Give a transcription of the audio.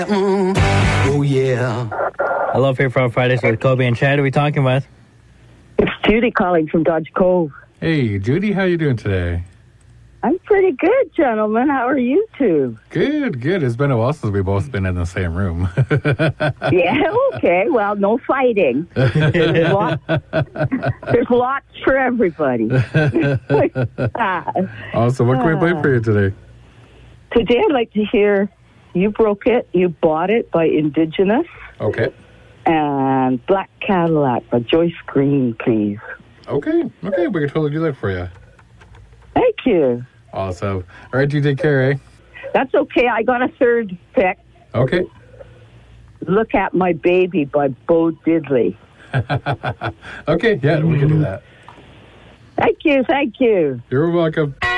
Oh, yeah. Hello, Favorite Fridays with Kobe and Chad. Who are we talking with? It's Judy calling from Dodge Cove. Hey, Judy, how you doing today? I'm pretty good, gentlemen. How are you two? Good. It's been a while since we've both been in the same room. Yeah, okay. Well, no fighting. There's lots for everybody. Awesome. What can we play for you today? Today I'd like to hear You Broke It, You Bought It by Indigenous. Okay. And Black Cadillac by Joyce Green, please. Okay, we can totally do that for you. Thank you. Awesome. All right, you take care, eh? That's okay. I got a third pick. Okay. Look at My Baby by Bo Diddley. Okay, yeah, we can do that. Thank you. You're welcome.